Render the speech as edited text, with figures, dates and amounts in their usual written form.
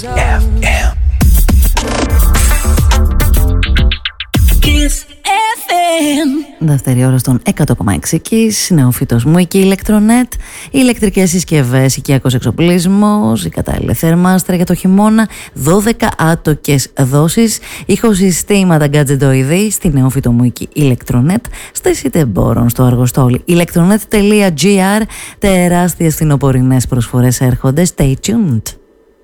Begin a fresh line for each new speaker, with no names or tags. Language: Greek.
FM. Kiss FM. Δεύτερη ώρα στον 100,6 Kiss, νεοφύτος μου εκεί, ηλεκτρονέτ, ηλεκτρικές συσκευές, οικιακός εξοπλισμός, η κατάλληλη θερμάστρα για το χειμώνα, 12 άτοκες δόσεις, ηχοσυστήματα γκατζεντοειδή στη νεοφύτο μου εκεί, ηλεκτρονέτ, στα σιτεμπόρων στο Αργοστόλι, ηλεκτρονέτ.gr, τεράστιες φθινοπορεινές προσφορές έρχονται, stay tuned.